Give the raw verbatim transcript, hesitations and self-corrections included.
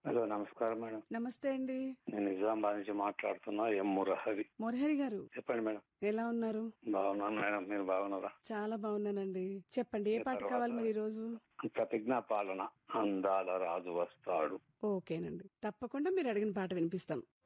Hello, నమస్కారం madam. నమస్తే అండి. నేను నిజామాబాద్ నుంచి మాట్లాడుతున్నా. ఎం మురహరి. మురహరి గారు చెప్పండి మేడం. ఎలా ఉన్నారు? బాగున్నాను మేడం, మీరు బాగున్నారా? చాలా బాగున్నానండి. చెప్పండి, ఏ పాట కావాలి మరి ఈ రోజు? ప్రతిజ్ఞా పాలన, అందాల రాజు వస్తాడు. ఓకేనండి, తప్పకుండా మీరు అడిగిన పాట వినిపిస్తాం.